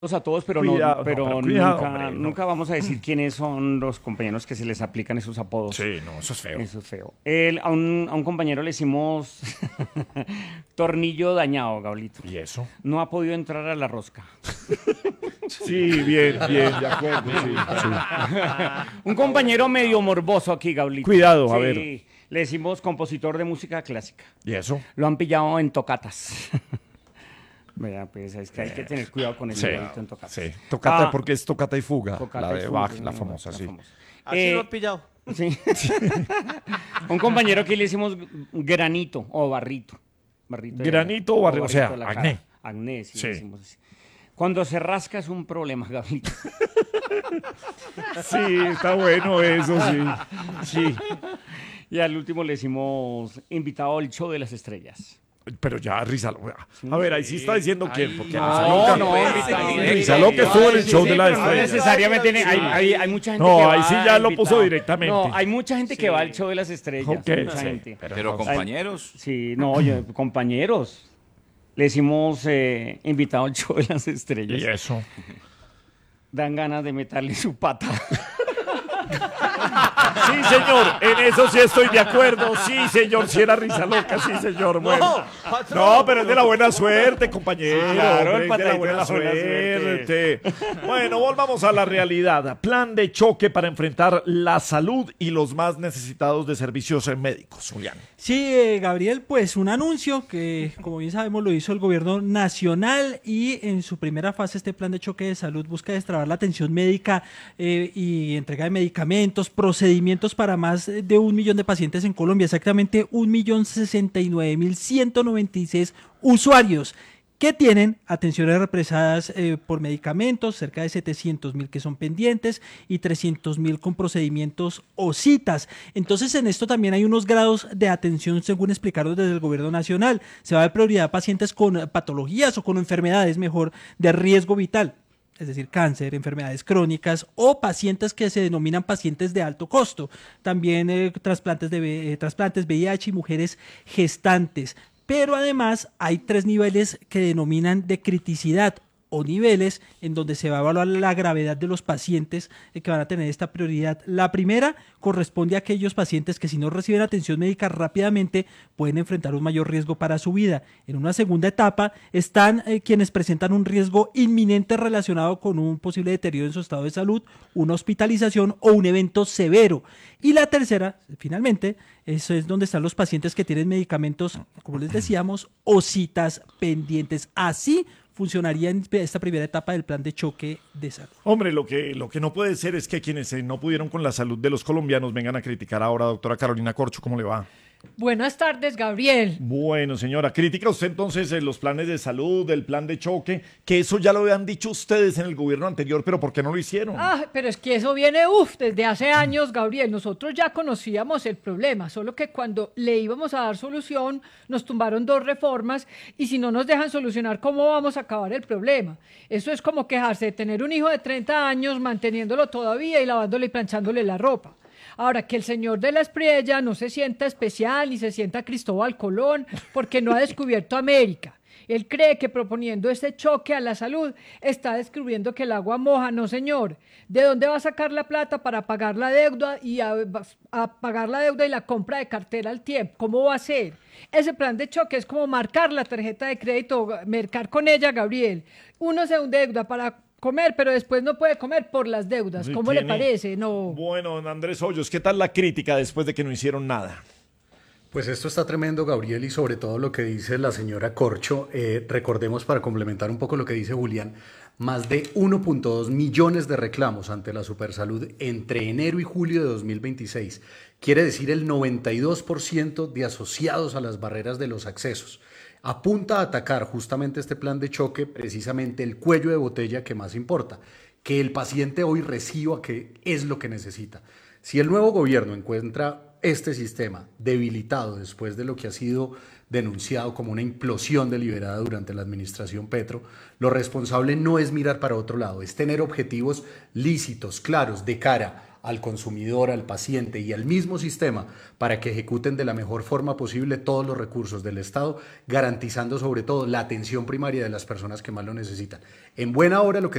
a todos, pero Cuidado, pero cuidado, nunca, hombre, no. nunca vamos a decir quiénes son los compañeros que se les aplican esos apodos. Sí, no, eso es feo. Eso es feo. A un compañero le hicimos tornillo dañado, Gablito. ¿Y eso? No ha podido entrar a la rosca. Sí, bien, bien, de acuerdo. Sí, sí. Un compañero medio morboso aquí, Gablito. Cuidado, a Sí, ver. le decimos compositor de música clásica. ¿Y eso? Lo han pillado en tocatas. Vea, pues es que hay que tener cuidado con ese Sí, Gablito en tocatas. sí. Tocata, Ah, porque es tocata y fuga. Tocata La y de fuga, Bach, la famosa, sí. Así lo han pillado. Sí. Un compañero que le hicimos granito o barrito. Granito o barrito, o sea, de la acné. cara. Acné, sí, Sí. le decimos así. Cuando se rasca es un problema, Gablito. Sí, está bueno eso, sí. Sí. Y al último le decimos invitado al show de las estrellas. Pero ya, Rizaloca. A ver, ahí sí está diciendo quién, porque No, no, Rizaloca estuvo en el show de la pero no estrella. necesariamente hay mucha gente No, que ahí va sí ya lo invitado. puso directamente. No, hay mucha gente que va al show de las estrellas. Ok, Mucha sí, gente. Pero compañeros. Sí, no, compañeros. Le decimos invitado al show de las Y estrellas. eso. Dan ganas de meterle su pata. Sí, señor, en eso sí estoy de acuerdo. Sí, señor, si era Rizaloca, sí, señor. Bueno. patrón. No, pero es de la buena suerte, compañero. Claro, hombre, el es de la patadito buena de la buena suerte. Bueno, volvamos a la realidad. Plan de choque para enfrentar la salud y los más necesitados de servicios médicos, Julián. Sí, Gabriel, pues un anuncio que, como bien sabemos, lo hizo el gobierno nacional y en su primera fase este plan de choque de salud busca destrabar la atención médica y entrega de medicamentos, procedimientos para más de 1 millón de pacientes en Colombia, exactamente 1.069.196 usuarios que tienen atenciones represadas por medicamentos, cerca de 700.000 que son pendientes y 300.000 con procedimientos o citas. Entonces, en esto también hay unos grados de atención, según explicaron desde el gobierno nacional. Se va a dar prioridad a pacientes con patologías o con enfermedades, mejor, de riesgo vital, es decir, cáncer, enfermedades crónicas o pacientes que se denominan pacientes de alto costo. También trasplantes, trasplantes VIH y mujeres gestantes. Pero además hay 3 niveles que denominan de criticidad o niveles en donde se va a evaluar la gravedad de los pacientes que van a tener esta prioridad. La primera corresponde a aquellos pacientes que si no reciben atención médica rápidamente pueden enfrentar un mayor riesgo para su vida. En una segunda etapa están quienes presentan un riesgo inminente relacionado con un posible deterioro en su estado de salud, una hospitalización o un evento severo. Y la tercera, finalmente, eso es donde están los pacientes que tienen medicamentos, como les decíamos, o citas pendientes. Así funcionaría en esta primera etapa del plan de choque de salud. Hombre, lo que no puede ser es que quienes no pudieron con la salud de los colombianos vengan a criticar ahora, doctora Carolina Corcho, ¿cómo le va? Buenas tardes, Gabriel. Bueno, señora, critica usted entonces los planes de salud, el plan de choque, que eso ya lo habían dicho ustedes en el gobierno anterior, pero ¿por qué no lo hicieron? Ah, pero es que eso viene, desde hace años, Gabriel. Nosotros ya conocíamos el problema, solo que cuando le íbamos a dar solución, nos tumbaron 2 reformas y si no nos dejan solucionar, ¿cómo vamos a acabar el problema? Eso es como quejarse de tener un hijo de 30 años, manteniéndolo todavía y lavándole y planchándole la ropa. Ahora, que el señor de la Espriella no se sienta especial ni se sienta Cristóbal Colón porque no ha descubierto América. Él cree que proponiendo este choque a la salud está descubriendo que el agua moja. No, señor. ¿De dónde va a sacar la plata para pagar la deuda y a pagar la deuda y la compra de cartera al tiempo? ¿Cómo va a ser? Ese plan de choque es como marcar la tarjeta de crédito, mercar con ella, Gabriel. Uno se endeuda para comer, pero después no puede comer por las deudas. Sí, ¿Cómo le parece? No. Bueno, don Andrés Hoyos, ¿qué tal la crítica después de que no hicieron nada? Pues esto está tremendo, Gabriel, y sobre todo lo que dice la señora Corcho. Recordemos, para complementar un poco lo que dice Julián, más de 1.2 millones de reclamos ante la Supersalud entre enero y julio de 2026. Quiere decir el 92% de asociados a las barreras de los accesos. Apunta a atacar justamente este plan de choque, precisamente el cuello de botella que más importa, que el paciente hoy reciba que es lo que necesita. Si el nuevo gobierno encuentra este sistema debilitado después de lo que ha sido denunciado como una implosión deliberada durante la administración Petro, lo responsable no es mirar para otro lado, es tener objetivos lícitos, claros, de cara al consumidor, al paciente y al mismo sistema para que ejecuten de la mejor forma posible todos los recursos del Estado, garantizando sobre todo la atención primaria de las personas que más lo necesitan. En buena hora lo que